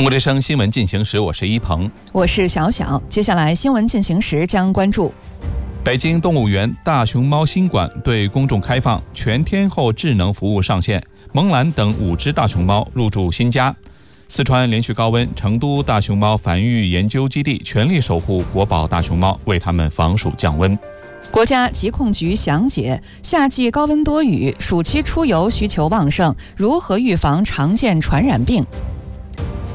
中国之声新闻进行时，我是一鹏， 我是小小。接下来新闻进行时将关注： 北京动物园大熊猫新馆对公众开放，全天候智能服务上线，萌兰等5只大熊猫入住新家。四川连续高温，成都大熊猫繁育研究基地全力守护国宝大熊猫，为它们防暑降温。 国家疾控局详解：夏季高温多雨，暑期出游需求旺盛，如何预防常见传染病？